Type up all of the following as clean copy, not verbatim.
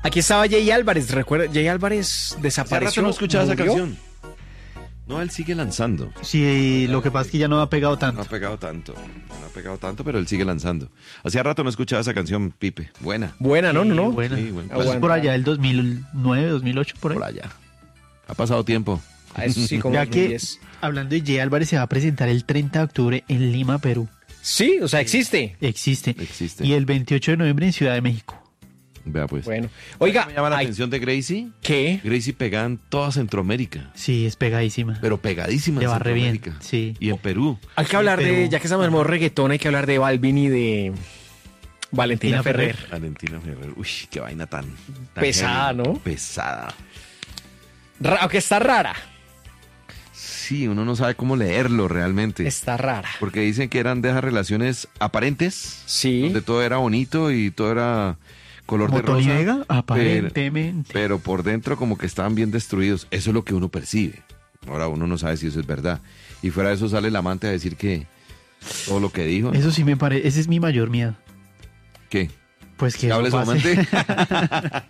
Aquí estaba Jay Álvarez, recuerda, Jay Álvarez Hace desapareció. rato no escuchaba esa murió. canción. No, él sigue lanzando. Sí, lo que pasa es que ya no ha pegado No tanto. ha pegado tanto. No ha pegado tanto, pero él sigue lanzando. Hacía rato no escuchaba esa canción, Pipe. Buena. Buena, ¿no? Sí, ¿No? buena. Sí, bueno. Pues por allá el 2009, 2008, por ahí. Por allá. Ha pasado tiempo. Ah, eso sí, como Ya que, 2010. hablando de Jay Álvarez, se va a presentar el 30 de octubre en Lima, Perú. Sí, o sea, existe. Existe. Existe. Y el 28 de noviembre en Ciudad de México. Vea pues. Bueno. Oiga, Me llama la ay, atención de Gracie. ¿qué? Gracie pegada en toda Centroamérica. Sí, es pegadísima. Pero pegadísima Le en va re bien, Centroamérica. sí. Y en Perú. Hay que hablar de, pero- ya que estamos en modo reggaetón, hay que hablar de Balvin y de Valentina Ferrer. Ferrer. Valentina Ferrer. Uy, qué vaina tan Pesada, heavy. ¿no? Pesada. Aunque está rara. Sí, uno no sabe cómo leerlo realmente. Está rara. Porque dicen que eran de esas relaciones aparentes. Sí. Donde todo era bonito y todo era color de Como Tony rosa. Vega, aparentemente. Pero por dentro como que estaban bien destruidos. Eso es lo que uno percibe. Ahora uno no sabe si eso es verdad. Y fuera de eso sale el amante a decir que todo lo que dijo. Eso sí me parece, ese es mi mayor miedo. ¿Qué? Pues que ¿Que eso hable su pase. amante?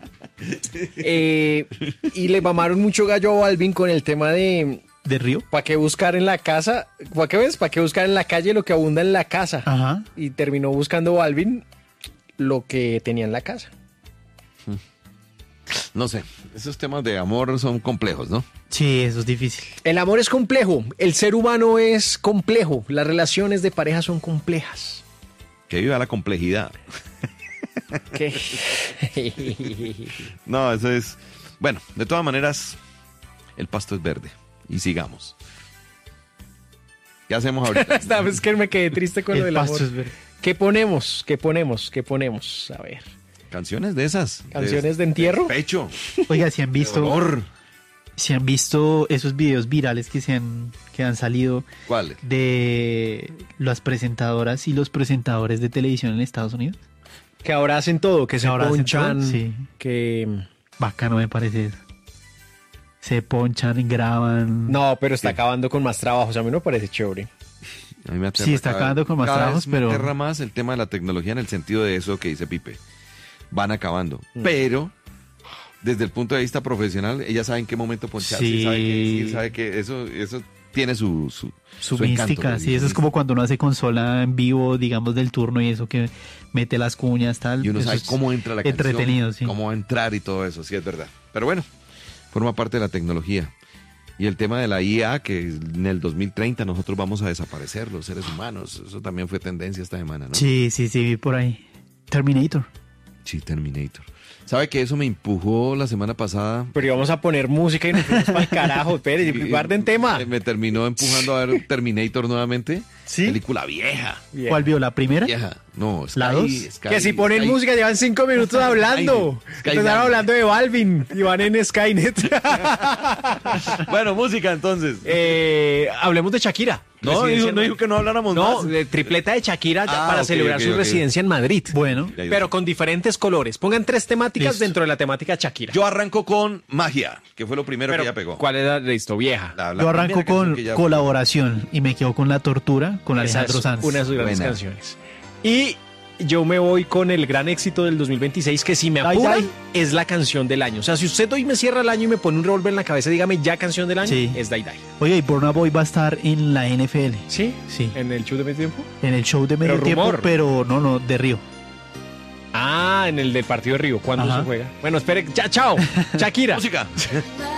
Y le mamaron mucho gallo a Balvin con el tema de ¿De Río? ¿para qué buscar en la casa? ¿Para qué ves? ¿Para qué buscar en la calle lo que abunda en la casa? Ajá. Y terminó buscando Balvin lo que tenía en la casa. No sé. Esos temas de amor son complejos, ¿no? Sí, eso es difícil. El amor es complejo, el ser humano es complejo, las relaciones de pareja son complejas. Que viva la complejidad. ¿Qué? No, eso es... Bueno, de todas maneras, el pasto es verde. Y sigamos. ¿Qué hacemos ahorita? Esta vez que me quedé triste con lo El del pasto amor. es verde. ¿Qué ponemos? ¿Qué ponemos? ¿Qué ponemos? A ver. Canciones de esas. ¿Canciones de entierro? Pecho. Oiga, si han De visto, dolor. esos videos virales que han salido ¿Cuál? de las presentadoras y los presentadores de televisión en Estados Unidos. Que ahora hacen todo, que se ahora hacen ponchan, todo, sí. que... Bacano me parece eso. Se ponchan, graban. No, pero está acabando con más trabajos, a mí no me parece chévere. A mí me aterra Sí, está cada- acabando con más cada trabajos, vez me pero- aterra más el tema de la tecnología en el sentido de eso que dice Pipe. Van acabando. Pero, desde el punto de vista profesional, ella sabe en qué momento poncharse, Sí. sabe qué decir, sabe que eso tiene su encanto, mística, pues, sí, y eso su es como cuando uno hace consola en vivo, digamos, del turno y eso que mete las cuñas, tal. Y uno eso sabe es cómo entra la entretenido, canción, sí. cómo va a entrar y todo eso, sí es verdad. Pero bueno, forma parte de la tecnología. Y el tema de la IA, que en el 2030 nosotros vamos a desaparecer, los seres humanos. Eso también fue tendencia esta semana, ¿no? Sí, vi por ahí. Terminator. Sí, Terminator. ¿Sabe que eso me empujó la semana pasada? Pero íbamos a poner música y nos fuimos para el carajo, espere, Y- guarden tema. Me terminó empujando a ver Terminator nuevamente. ¿Sí? Película vieja. Bien. ¿Cuál vio? ¿La primera? Vieja. No, Sky, ¿La dos? Sky, Que si ponen Sky. música llevan 5 minutos hablando. Skyline. Empezaron hablando de Balvin y van en Skynet. Bueno, música entonces. Hablemos de Shakira. No, Residencia en no dijo que no habláramos No, más. de tripleta de Shakira ya Ah, para ok, celebrar ok, su ok. residencia en Madrid. Bueno, Ya, yo Pero sé. con diferentes colores. Pongan 3 temáticas Listo. dentro de la temática Shakira. Yo arranco con Magia, que fue lo primero Pero, que ella pegó. ¿cuál era? Listo, vieja. La yo arranco primera canción con que ella- colaboración y me quedo con La Tortura con Esa Alejandro es Sanz. una de sus grandes Buena. canciones. Y yo me voy con el gran éxito del 2026, que si me Dai, apuran, Dai. es la canción del año. O sea, si usted hoy me cierra el año y me pone un revólver en la cabeza, dígame ya canción del año, Sí. es Dai Dai. Oye, y Burna Boy va a estar en la NFL. ¿Sí? Sí. ¿En el show de medio tiempo? En el show de medio Pero tiempo, rumor. pero no, de Río. Ah, en el del partido de Río. ¿Cuándo Ajá. se juega? Bueno, espere. Ya, chao. Shakira. Música.